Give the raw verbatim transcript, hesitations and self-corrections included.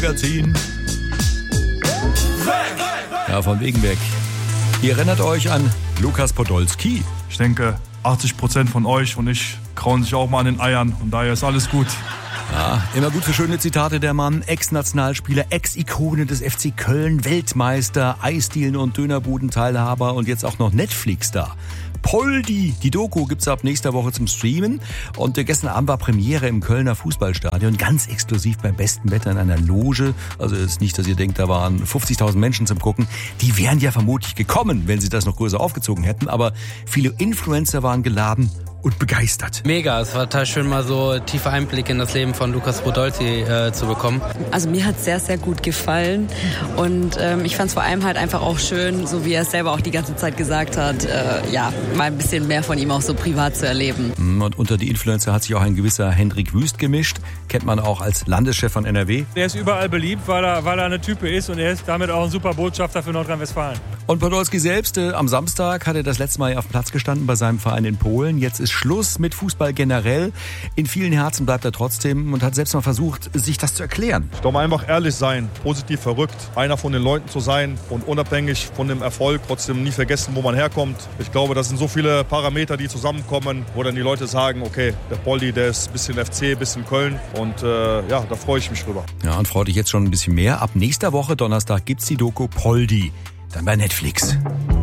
Magazin. Ja, von wegen weg. Ihr erinnert euch an Lukas Podolski. Ich denke, achtzig Prozent von euch und ich krauen sich auch mal an den Eiern und daher ist alles gut. Ja, immer gut für schöne Zitate der Mann. Ex-Nationalspieler, Ex-Ikone des F C Köln, Weltmeister, Eisdielen- und Dönerbudenteilhaber und jetzt auch noch Netflix-Star. Poldi, die Doku gibt's ab nächster Woche zum Streamen und gestern Abend war Premiere im Kölner Fußballstadion, ganz exklusiv beim besten Wetter in einer Loge. Also ist nicht, dass ihr denkt, da waren fünfzigtausend Menschen zum Gucken. Die wären ja vermutlich gekommen, wenn sie das noch größer aufgezogen hätten, aber viele Influencer waren geladen und begeistert. Mega, es war total schön, mal so tiefe Einblicke in das Leben von Lukas Podolski äh, zu bekommen. Also mir hat es sehr, sehr gut gefallen und ähm, ich fand es vor allem halt einfach auch schön, so wie er es selber auch die ganze Zeit gesagt hat, äh, ja, mal ein bisschen mehr von ihm auch so privat zu erleben. Und unter die Influencer hat sich auch ein gewisser Hendrik Wüst gemischt, kennt man auch als Landeschef von N R W. Der ist überall beliebt, weil er, weil er eine Type ist und er ist damit auch ein super Botschafter für Nordrhein-Westfalen. Und Podolski selbst, äh, am Samstag hat er das letzte Mal auf dem Platz gestanden bei seinem Verein in Polen. Jetzt ist Schluss mit Fußball generell. In vielen Herzen bleibt er trotzdem und hat selbst mal versucht, sich das zu erklären. Ich glaube, einfach ehrlich sein, positiv verrückt, einer von den Leuten zu sein und unabhängig von dem Erfolg trotzdem nie vergessen, wo man herkommt. Ich glaube, das sind so viele Parameter, die zusammenkommen, wo dann die Leute sagen, okay, der Poldi, der ist ein bisschen F C, ein bisschen Köln und äh, ja, da freue ich mich drüber. Ja, und freut dich jetzt schon ein bisschen mehr. Ab nächster Woche, Donnerstag, gibt's die Doku Poldi, dann bei Netflix.